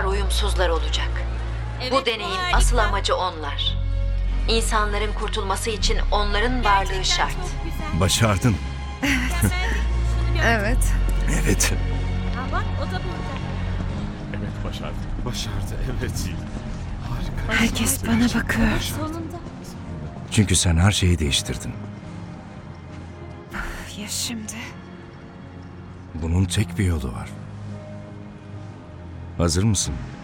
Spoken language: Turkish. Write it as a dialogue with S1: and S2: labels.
S1: uyumsuzlar olacak. Bu deneyin asıl amacı onlar. İnsanların kurtulması için onların varlığı şart.
S2: Başardın.
S3: Evet.
S2: Evet.
S4: Bak o da burada.
S5: Evet başardı. Başardı evet. Harika.
S3: Herkes bana bakıyor.
S4: Sonunda.
S2: Çünkü sen her şeyi değiştirdin.
S3: Ya şimdi?
S2: Bunun tek bir yolu var. Hazır mısın?